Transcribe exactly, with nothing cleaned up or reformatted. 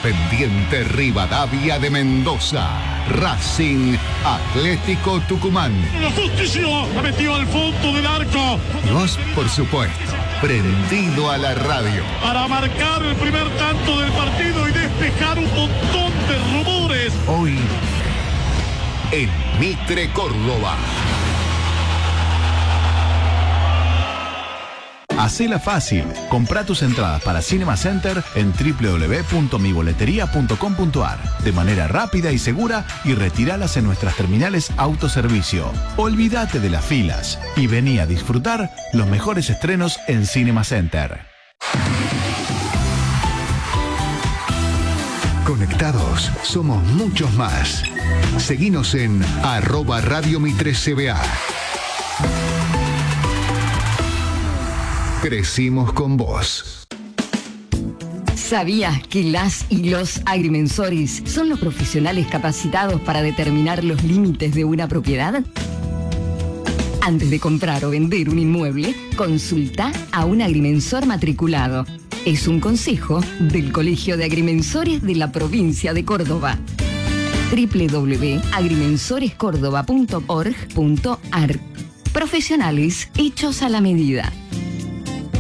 Independiente Rivadavia de Mendoza. Racing Atlético Tucumán. La justicia ha metido al fondo del arco. Y vos, por supuesto, prendido a la radio. Para marcar el primer tanto del partido y despejar un montón de rumores. Hoy, en Mitre Córdoba. Hacela fácil. Comprá tus entradas para Cinema Center en doble u doble u doble u punto mi boletería punto com punto a r de manera rápida y segura y retíralas en nuestras terminales autoservicio. Olvídate de las filas y vení a disfrutar los mejores estrenos en Cinema Center. Conectados, somos muchos más. Seguinos en arroba Radio Mitre C B A. Crecimos con vos. ¿Sabías que las y los agrimensores son los profesionales capacitados para determinar los límites de una propiedad? Antes de comprar o vender un inmueble, consulta a un agrimensor matriculado. Es un consejo del Colegio de Agrimensores de la provincia de Córdoba. doble u doble u doble u punto agrimensores córdoba punto org punto a r. Profesionales hechos a la medida.